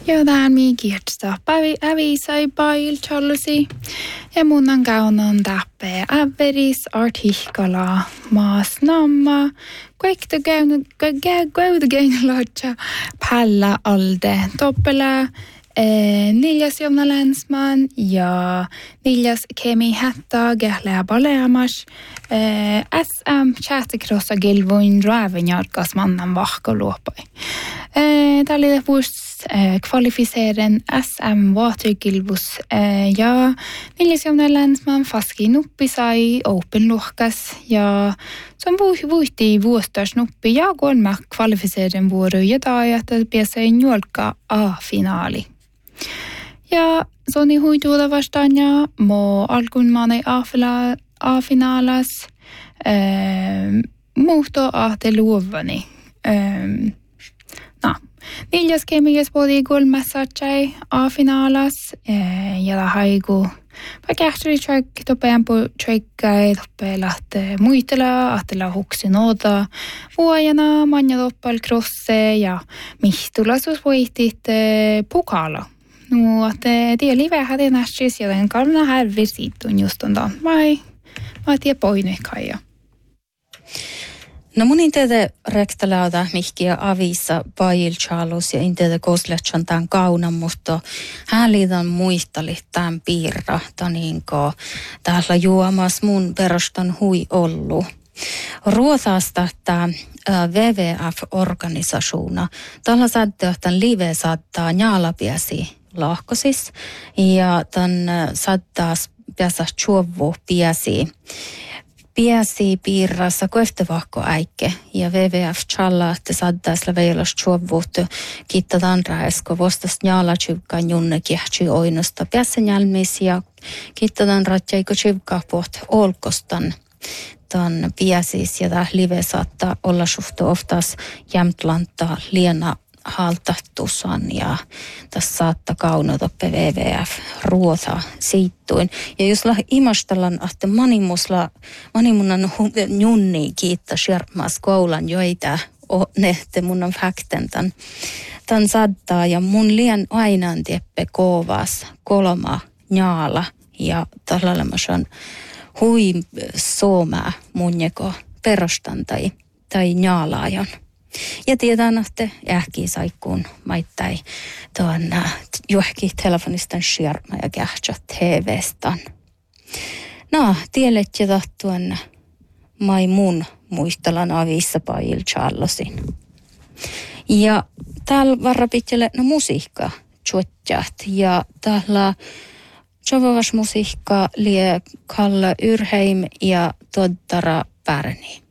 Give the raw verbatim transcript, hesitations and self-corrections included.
Jotain mi kirjoittaa päivi ävisai pail challusi. Ja mun on kaunon tappee äveris artikkala maas namma. Kaikta käytä käytä palla alde toppela. Niljas Jonna Länsman ja Niljas Kemi Hätta Gählää Baleamas S M Chatekrossa Gilvoin Ravenjarkas mannan vahkoluopai. Tällä vuosi kvalificeren S M Watergilvus ja Niljas Jonna Länsman faski nuppi sai Open luhkas ja som vuhti vuostas nuppi ja kolme kvalificeren vuoro ja taajat pääsee njolka A-finaali. Ja Soni huituuda vastaan ja mo alkuun maanai A-finaalas ähm, muhto ahte luovani. Ähm, no, Niljas kemiges podi kolmessatsai A-finaalas äh, ja haigu Pakähturi träk topeampu träkkai toppe lahte muitela ahtela huksi noota vuojana manja toppal krosse ja mihtulasus voitit pokala. No, että tieli vähän nästis ja den kalna härvir siitun just on dan. Vai, vai tie poinekaija. No mun inteede rektalauda mihkiä avissa pail chalus ja inteede kosletsan tämän kaunan, mutta hän liitan muistali tämän piirra, taninko täällä juomas mun perustan hui ollu. Ruotsasta tämä W W F-organisationa, tällä saattaa tämän live saattaa njalapiasi lahkosis ja tämän saattaa päästä chuovu piasi. Piasi piirrassa koeftevahko äikke ja W W F challa, että saaddaisella veilas chuovuhtu kiittätään räisko vostas njala tjuvkaan junne kiehty oinosta pääsenjälmis ja kiittätään ratjaiko tjuvkaa poht olkostan. Tämän piasis ja tämä live saattaa olla suhtu oftas jämtlantaa liena haltahtusan ja tässä saattaa kaunotoppe W W F ruota siittuin. Ja jos la imastellaan, että manimusla, manimunan junni kiittää sjarmas koulan joita nehte mun on fakten tämän, tämän saattaa ja mun liian ainaan tieppe kovas kolma njaala ja tällä on hui sooma munjeko perustan tai, tai njaalaajon. Ja tiedän, että ähki saikkuun maittai tuon johonkin telefonistan sjarma ja kähtsä T V:stan. No, tielet ja tuon mai mun muistelan avissa pail challosin. Ja täällä varrapitjelle no musiikka tjuotjat ja täällä tjovavas musiikka lie Kalle Yrheim ja Toddara Pärni.